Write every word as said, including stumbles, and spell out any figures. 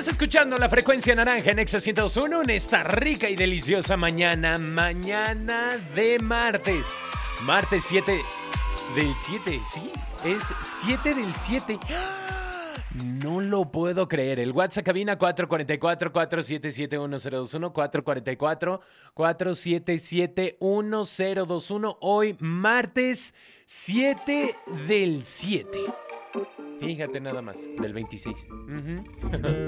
Estás escuchando la frecuencia naranja en Exa ciento dos punto uno en esta rica y deliciosa mañana, mañana de martes. Martes siete del siete, ¿sí? Es siete del siete. No lo puedo creer. El WhatsApp cabina cuatro cuatro cuatro, cuatro siete siete, uno cero dos uno, cuatro cuatro cuatro, cuatro siete siete, uno cero dos uno. Hoy martes siete del siete. Fíjate nada más, del veintiséis. Uh-huh.